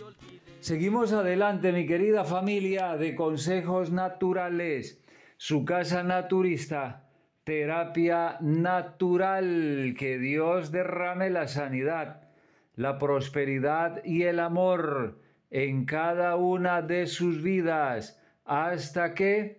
Seguimos adelante, mi querida familia de Consejos Naturales, su casa naturista, terapia natural. Que Dios derrame la sanidad, la prosperidad y el amor en cada una de sus vidas hasta que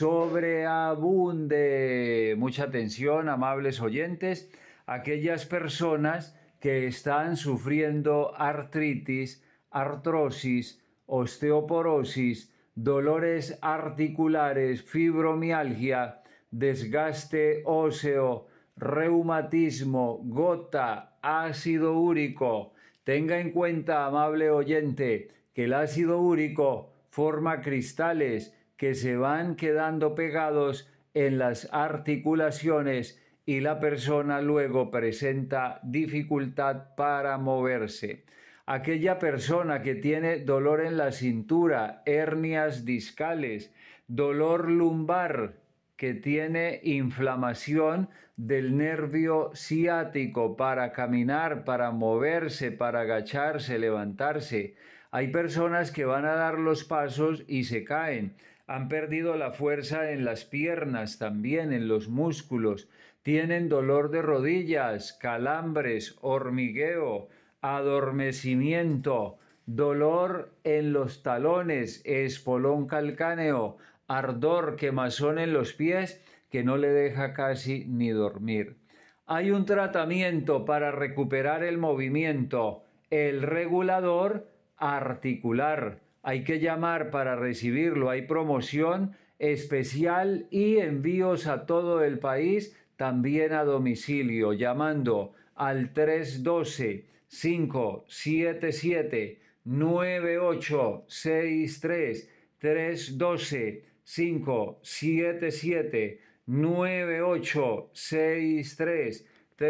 sobreabunde. Mucha atención, amables oyentes, aquellas personas que están sufriendo artritis, artrosis, osteoporosis, dolores articulares, fibromialgia, desgaste óseo, reumatismo, gota, ácido úrico. Tenga en cuenta, amable oyente, que el ácido úrico forma cristales que se van quedando pegados en las articulaciones y la persona luego presenta dificultad para moverse. Aquella persona que tiene dolor en la cintura, hernias discales, dolor lumbar, que tiene inflamación del nervio ciático para caminar, para moverse, para agacharse, levantarse. Hay personas que van a dar los pasos y se caen. Han perdido la fuerza en las piernas, también en los músculos. Tienen dolor de rodillas, calambres, hormigueo, adormecimiento, dolor en los talones, espolón calcáneo, ardor, quemazón en los pies que no le deja casi ni dormir. Hay un tratamiento para recuperar el movimiento, el regulador articular. Hay que llamar para recibirlo. Hay promoción especial y envíos a todo el país, también a domicilio, llamando al 312-577-9863, 312-577-9863,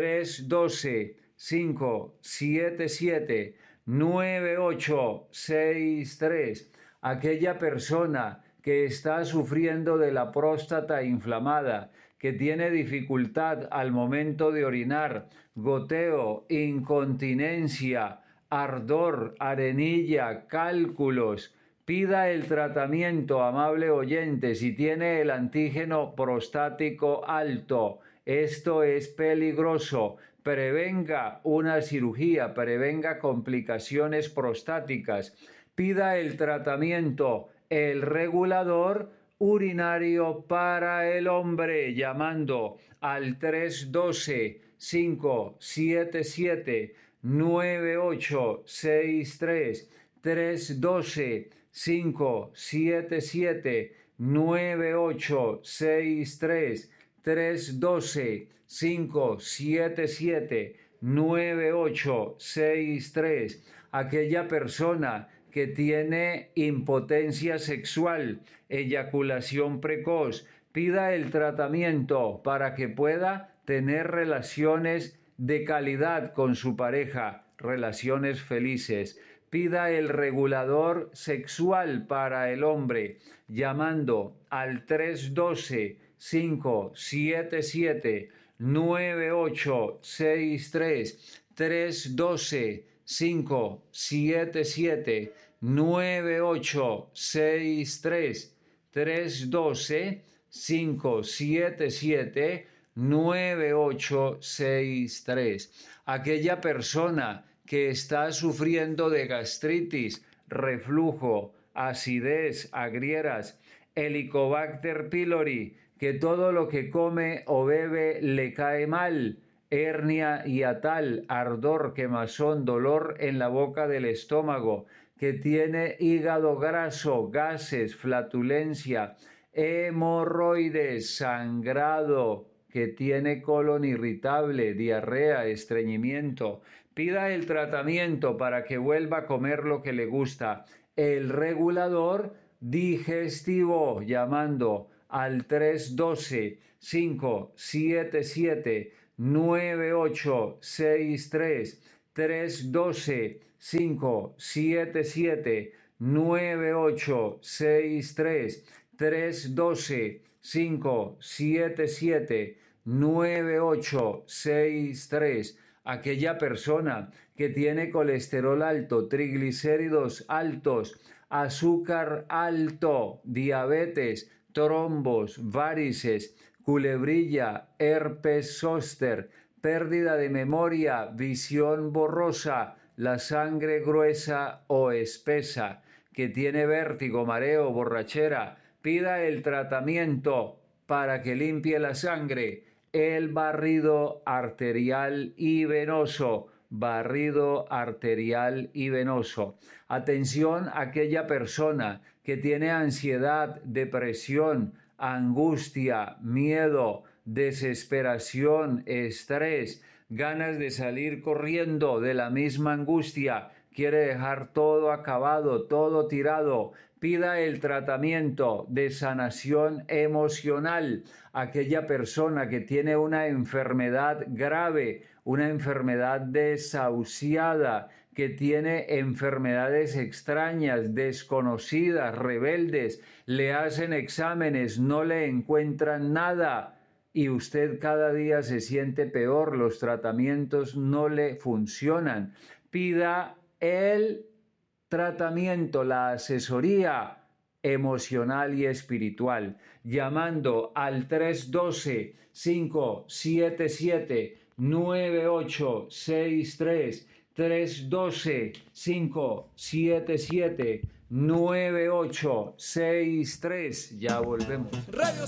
312-577-9863. Aquella persona que está sufriendo de la próstata inflamada, que tiene dificultad al momento de orinar, goteo, incontinencia, ardor, arenilla, cálculos, pida el tratamiento, amable oyente, si tiene el antígeno prostático alto. Esto es peligroso. Prevenga una cirugía, prevenga complicaciones prostáticas. Pida el tratamiento, el regulador urinario para el hombre, llamando al 312-577-9863, 312-577-9863, 312-577-9863. Aquella persona que tiene impotencia sexual, eyaculación precoz, pida el tratamiento para que pueda tener relaciones de calidad con su pareja, relaciones felices. Pida el regulador sexual para el hombre, llamando al 312-577-9863, 312-577-9863, 312-577-9863. Aquella persona que está sufriendo de gastritis, reflujo, acidez, agrieras, Helicobacter pylori, que todo lo que come o bebe le cae mal, hernia hiatal, ardor, quemazón, dolor en la boca del estómago, que tiene hígado graso, gases, flatulencia, hemorroides, sangrado, que tiene colon irritable, diarrea, estreñimiento. Pida el tratamiento para que vuelva a comer lo que le gusta. El regulador digestivo, llamando al 312-577-9863, 312-577-9863, 312-577-9863. aquella persona que tiene colesterol alto, triglicéridos altos, azúcar alto, diabetes, trombos, varices, culebrilla, herpes zóster, pérdida de memoria, visión borrosa, la sangre gruesa o espesa, que tiene vértigo, mareo, borrachera, pida el tratamiento para que limpie la sangre, el barrido arterial y venoso, barrido arterial y venoso. Atención a aquella persona que tiene ansiedad, depresión, angustia, miedo, desesperación, estrés, ganas de salir corriendo de la misma angustia, quiere dejar todo acabado, todo tirado. Pida el tratamiento de sanación emocional. Aquella persona que tiene una enfermedad grave, una enfermedad desahuciada, que tiene enfermedades extrañas, desconocidas, rebeldes, le hacen exámenes, no le encuentran nada y usted cada día se siente peor, los tratamientos no le funcionan. Pida el tratamiento, la asesoría emocional y espiritual, llamando al 312-577-9863, 312-577-9863. Ya volvemos. Radio